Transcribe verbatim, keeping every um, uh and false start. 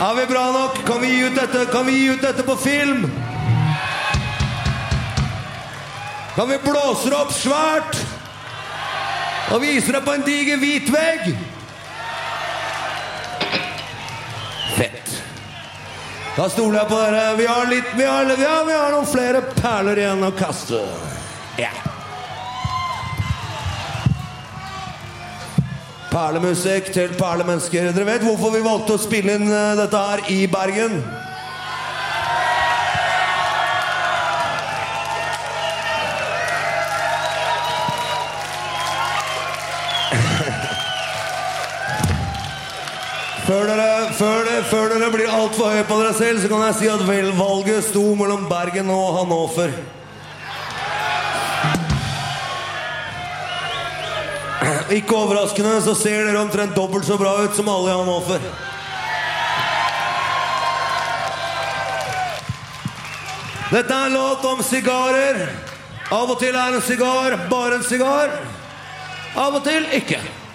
Er vi bra nok? Kan vi gi ut dette? Kan vi gi ut dette på film? Kan vi blåse det opp svært? Og vise det på en diger hvit vegg? Fett. Da stoler jeg på dere. Vi har litt, vi har, ja, vi har noen flere perler igjen å kaste. Ja. Perlemusikk til perlemennesker. Dere vet hvorfor vi valgte å spille inn dette her i Bergen? Før dere, før, dere, før dere blir alt for høy på dere selv, så kan jeg si at velvalget sto mellom Bergen og Hannover. Ikke overraskende så ser dere omtrent dobbelt så bra ut som alle i Hannover. Dette er en låt om sigarer. Av og til er en sigar bare en sigar. Av og til ikke.